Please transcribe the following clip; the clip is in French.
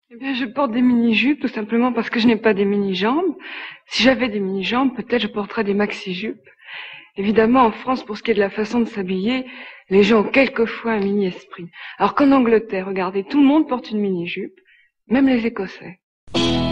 Eh bien, je porte des mini-jupes tout simplement parce que je n'ai pas des mini-jambes. Si j'avais des mini-jambes, peut-être je porterais des maxi-jupes. Évidemment, en France, pour ce qui est de la façon de s'habiller, les gens ont quelquefois un mini-esprit. Alors qu'en Angleterre, regardez, tout le monde porte une mini-jupe, même les Écossais.